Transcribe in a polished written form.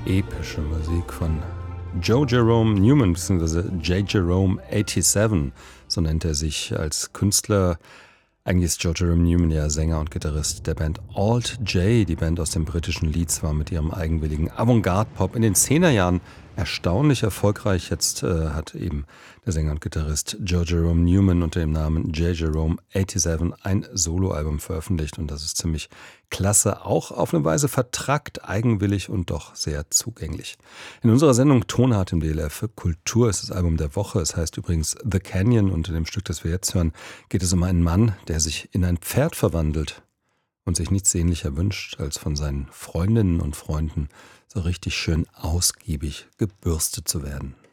epische Musik von Joe Jerome Newman bzw. J. Jerome 87, so nennt er sich als Künstler. Eigentlich ist Joe Jerome Newman ja Sänger und Gitarrist der Band Alt J. Die Band aus dem britischen Leeds war mit ihrem eigenwilligen Avantgarde-Pop in den 10er Jahren erstaunlich erfolgreich. Jetzt hat eben der Sänger und Gitarrist Joe Jerome Newman unter dem Namen J. Jerome 87 ein Soloalbum veröffentlicht und das ist ziemlich klasse, auch auf eine Weise vertrackt, eigenwillig und doch sehr zugänglich. In unserer Sendung Tonart im DLF Kultur ist das Album der Woche. Es heißt übrigens The Canyon und in dem Stück, das wir jetzt hören, geht es um einen Mann, der sich in ein Pferd verwandelt und sich nichts sehnlicher wünscht, als von seinen Freundinnen und Freunden so richtig schön ausgiebig gebürstet zu werden.